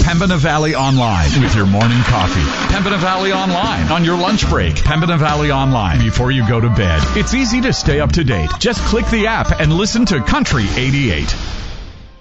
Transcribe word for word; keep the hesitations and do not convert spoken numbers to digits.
Pembina Valley Online with your morning coffee. Pembina Valley Online on your lunch break. Pembina Valley Online before you go to bed. It's easy to stay up to date. Just click the app and listen to Country eighty-eight.